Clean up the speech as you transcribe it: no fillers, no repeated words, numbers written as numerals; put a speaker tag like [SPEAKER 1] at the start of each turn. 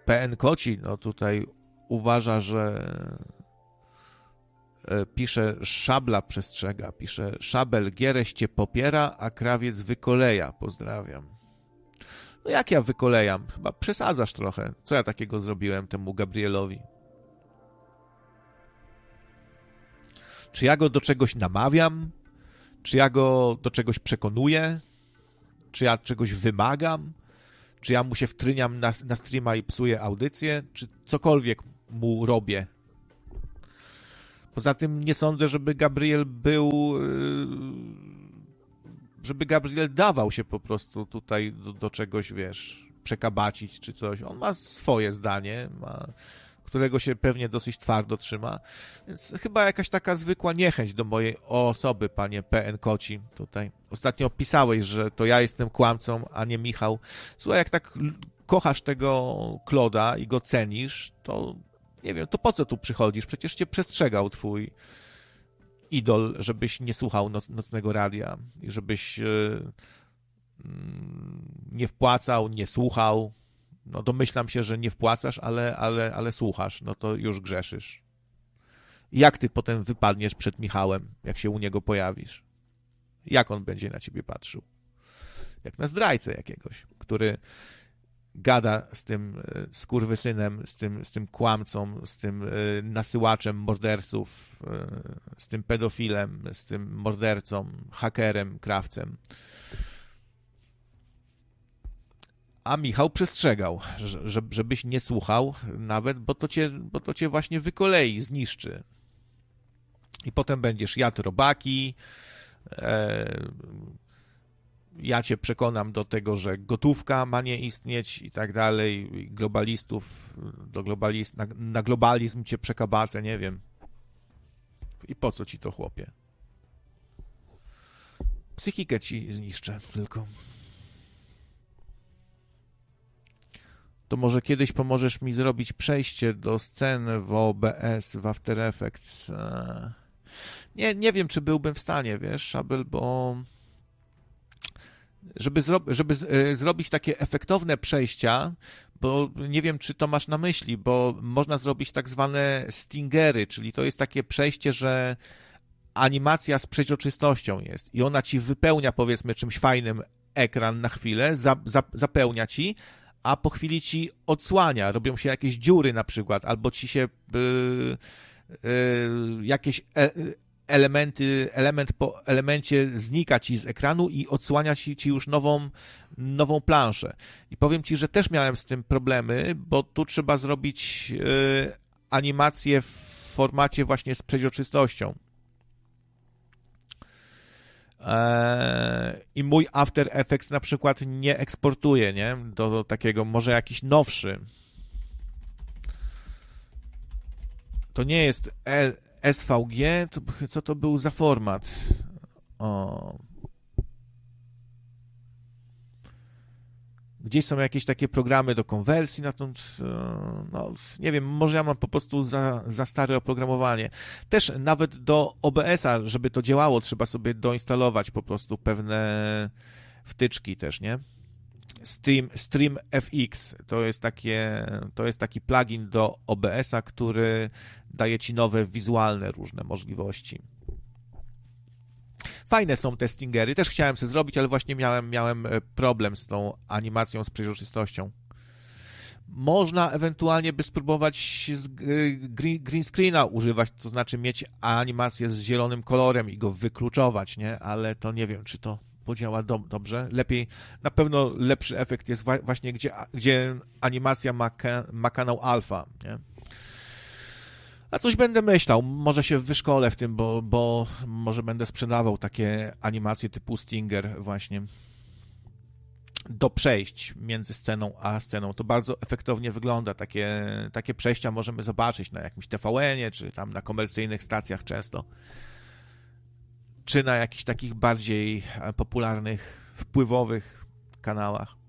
[SPEAKER 1] PN Koci, no tutaj uważa, że pisze Szabla przestrzega, pisze Szabel Giereś cię popiera, a krawiec wykoleja, pozdrawiam. No jak ja wykolejam? Chyba przesadzasz trochę. Co ja takiego zrobiłem temu Gabrielowi? Czy ja go do czegoś namawiam? Czy ja go do czegoś przekonuję? Czy ja czegoś wymagam? Czy ja mu się wtryniam na streama i psuję audycję? Czy cokolwiek mu robię? Poza tym nie sądzę, żeby Gabriel dawał się po prostu tutaj do czegoś, wiesz, przekabacić czy coś. On ma swoje zdanie, którego się pewnie dosyć twardo trzyma, więc chyba jakaś taka zwykła niechęć do mojej osoby, panie PN Koci tutaj. Ostatnio pisałeś, że to ja jestem kłamcą, a nie Michał. Słuchaj, jak tak kochasz tego Kloda i go cenisz, to nie wiem, to po co tu przychodzisz? Przecież cię przestrzegał twój idol, żebyś nie słuchał nocnego radia i żebyś nie wpłacał, nie słuchał. No domyślam się, że nie wpłacasz, ale słuchasz, no to już grzeszysz. Jak ty potem wypadniesz przed Michałem, jak się u niego pojawisz? Jak on będzie na ciebie patrzył? Jak na zdrajcę jakiegoś, który gada z tym skurwysynem, z tym kłamcą, z tym nasyłaczem morderców, z tym pedofilem, z tym mordercą, hakerem, krawcem. A Michał przestrzegał, żebyś nie słuchał nawet, bo to cię właśnie wykolei, zniszczy. I potem będziesz jadł robaki, ja cię przekonam do tego, że gotówka ma nie istnieć i tak dalej, globalistów, na globalizm cię przekabacę, nie wiem. I po co ci to, chłopie? Psychikę ci zniszczę tylko. To może kiedyś pomożesz mi zrobić przejście do sceny w OBS, w After Effects. Nie wiem, czy byłbym w stanie, wiesz, Szabel, bo żeby zrobić takie efektowne przejścia, bo nie wiem, czy to masz na myśli, bo można zrobić tak zwane stingery, czyli to jest takie przejście, że animacja z przeźroczystością jest i ona ci wypełnia, powiedzmy, czymś fajnym ekran na chwilę, zapełnia ci, a po chwili ci odsłania, robią się jakieś dziury na przykład, albo ci się jakieś element po elemencie znika ci z ekranu i odsłania ci już nową planszę. I powiem ci, że też miałem z tym problemy, bo tu trzeba zrobić animację w formacie właśnie z przeźroczystością. I mój After Effects na przykład nie eksportuje, nie? Do takiego, może jakiś nowszy. To nie jest SVG, co to był za format? Gdzieś są jakieś takie programy do konwersji, no nie wiem, może ja mam po prostu za stare oprogramowanie. Też nawet do OBS-a, żeby to działało, trzeba sobie doinstalować po prostu pewne wtyczki też, nie? Stream FX to jest taki plugin do OBS-a, który daje ci nowe wizualne różne możliwości. Fajne są te stingery, też chciałem sobie zrobić, ale właśnie miałem problem z tą animacją z przeźroczystością. Można ewentualnie by spróbować green screena używać, to znaczy mieć animację z zielonym kolorem i go wykluczować, nie? Ale to nie wiem, czy to podziała dobrze. Lepiej, na pewno lepszy efekt jest właśnie, gdzie animacja ma kanał alfa, nie? A coś będę myślał, może się wyszkolę w tym, bo może będę sprzedawał takie animacje typu Stinger właśnie do przejść między sceną a sceną. To bardzo efektownie wygląda. Takie przejścia możemy zobaczyć na jakimś TVN-ie, czy tam na komercyjnych stacjach często, czy na jakichś takich bardziej popularnych, wpływowych kanałach.